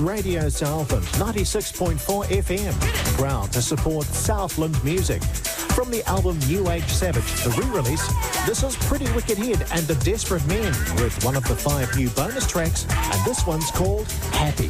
Radio Southland, 96.4 FM. Proud to support Southland music. From the album New Age Savage, the re-release, this is Pretty Wicked Head and the Desperate Men with one of the 5 new bonus tracks, and this one's called Happy.